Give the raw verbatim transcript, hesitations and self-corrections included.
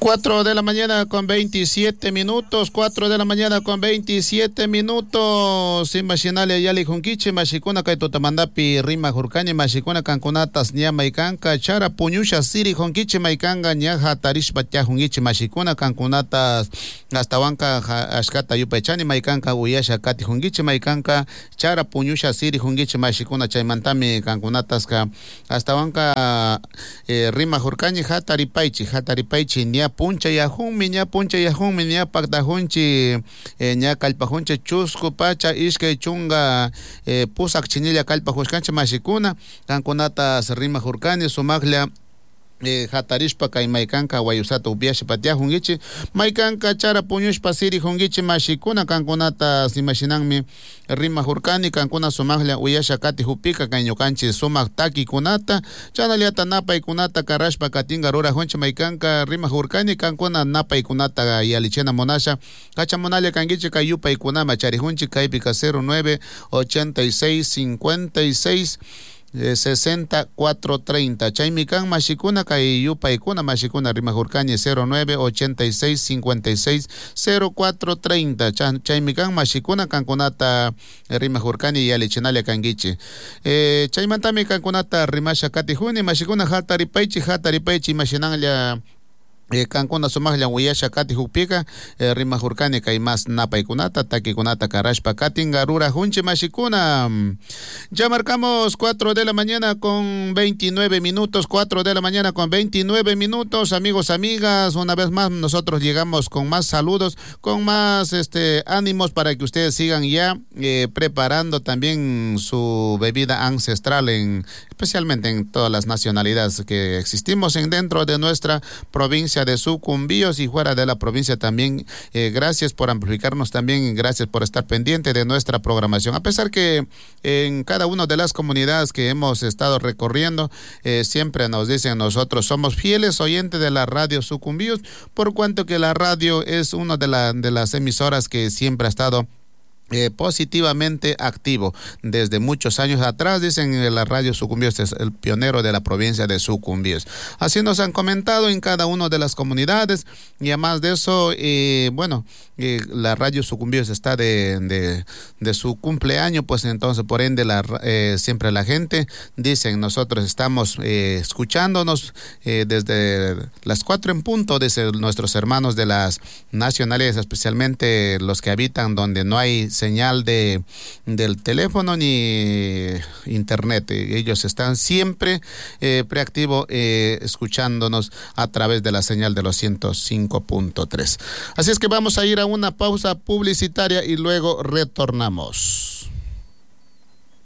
Cuatro de la mañana con veintisiete minutos, cuatro de la mañana con veintisiete minutos. Imaginale yali junquiche, mashikuna kay tutamandapi rima hurkani, mashikuna kankunatas nya maikanka, chara puñusha siri junquiche maikanga nya hatarishpa tia junquiche mashikuna kankunatas hasta wanka ashkata yupechani maikanka uyasha kati junquiche maikanka, chara puñusha siri junquiche mashikuna chaymantami kankunatas ka hasta wanka eh, rima hurkani hataripaichi, hataripaichi nya puncha yahunmi nya puncha yahunmi nya pakdahunchi eh, nya kalpahunchi chusku pacha ishkay chunga eh, pusak chinilla kalpahushkancha mashikuna kankunatas rima hurkani sumaqlla Eh, hatarishpa kay maykanka wayusata upiashi patia hungichi maykanka chara puñushpa siri hungichi mashikuna kankunatas imashinanmi rima hurkani kankuna sumaqlla uyasha kati hupika kay ñukanchik sumaq takikunata chanallata napaykunata karashpa katinga rurajunchi maykanka rima hurkani kankuna napaykunata yalichena munasha kachamunalla kankichik kay yupaykunama charijunchik kaypika cero nueve ochenta y seis cincuenta y seis sesenta cuatro treinta chaymi kan mashikuna kay yupaykuna mashikuna rima hurkani cero nueve ochenta y seis cincuenta y seis cero cuatro treinta chaymi kan mashikuna kankunata rima hurkani yalichinalla kankichi eh, chaymantami kankunata rimasha katijuni mashikuna hataripaychi hataripaychi imashinanlla Eh, kankuna sumaqlla uyasha kati hukpika eh, rima hurkani kay mas napaykunata takikunata karashpa katinga rurajunchi mashikuna. Ya marcamos cuatro de la mañana con veintinueve minutos, cuatro de la mañana con veintinueve minutos, amigos, amigas, una vez más nosotros llegamos con más saludos, con más este ánimos para que ustedes sigan ya eh, preparando también su bebida ancestral, en especialmente en todas las nacionalidades que existimos en dentro de nuestra provincia de Sucumbíos y fuera de la provincia también. Eh, gracias por amplificarnos también, gracias por estar pendiente de nuestra programación. A pesar que eh, en cada una de las comunidades que hemos estado recorriendo, eh, siempre nos dicen nosotros somos fieles oyentes de la radio Sucumbíos, por cuanto que la radio es una de, la, de las emisoras que siempre ha estado Eh, positivamente activo desde muchos años atrás. Dicen que la radio Sucumbíos es el pionero de la provincia de Sucumbíos. Así nos han comentado en cada una de las comunidades, y además de eso, eh, bueno, eh, la radio Sucumbíos está de, de, de su cumpleaños, pues entonces por ende la, eh, siempre la gente dicen nosotros estamos eh, escuchándonos eh, desde las cuatro en punto, desde nuestros hermanos de las nacionales, especialmente los que habitan donde no hay señal de del teléfono ni internet. Ellos están siempre eh, preactivos eh, escuchándonos a través de la señal de los ciento cinco punto tres. Así es que vamos a ir a una pausa publicitaria y luego retornamos.